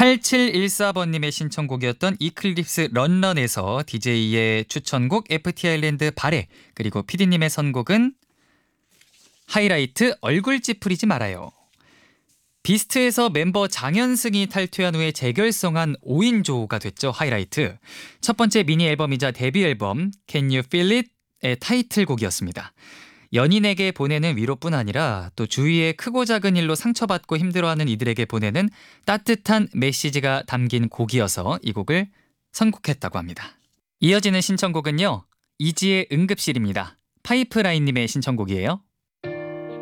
8714번님의 신청곡이었던 이클립스 런런에서 DJ의 추천곡 FT 아일랜드 발레, 그리고 PD님의 선곡은 하이라이트 얼굴 찌푸리지 말아요. 비스트에서 멤버 장현승이 탈퇴한 후에 재결성한 5인조가 됐죠. 하이라이트. 첫 번째 미니 앨범이자 데뷔 앨범 Can You Feel It의 타이틀곡이었습니다. 연인에게 보내는 위로뿐 아니라 또 주위의 크고 작은 일로 상처받고 힘들어하는 이들에게 보내는 따뜻한 메시지가 담긴 곡이어서 이 곡을 선곡했다고 합니다. 이어지는 신청곡은요, 이지의 응급실입니다. 파이프라인님의 신청곡이에요.